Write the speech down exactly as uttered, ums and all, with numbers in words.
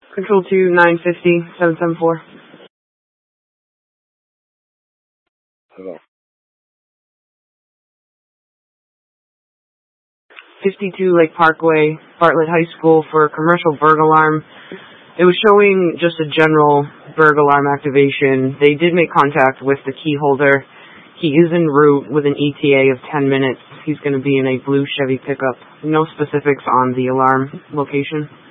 Control two, nine fifty, seven seven four. Hello. fifty-two Lake Parkway, Bartlett High School for a commercial burglar alarm. It was showing just a general burglar alarm activation. They did make contact with the key holder. He is en route with an E T A of ten minutes. He's going to be in a blue Chevy pickup. No specifics on the alarm location.